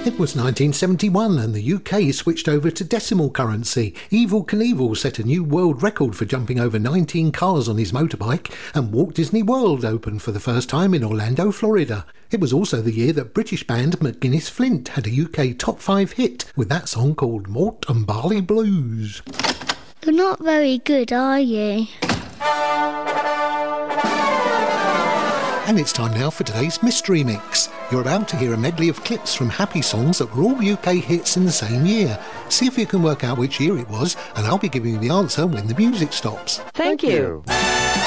It was 1971 and the UK switched over to decimal currency. Evel Knievel set a new world record for jumping over 19 cars on his motorbike, and Walt Disney World opened for the first time in Orlando, Florida. It was also the year that British band McGuinness Flint had a UK top 5 hit with that song called Malt and Barley Blues. You're not very good, are you? And it's time now for today's Mystery Mix. You're about to hear a medley of clips from happy songs that were all UK hits in the same year. See if you can work out which year it was, and I'll be giving you the answer when the music stops. Thank you.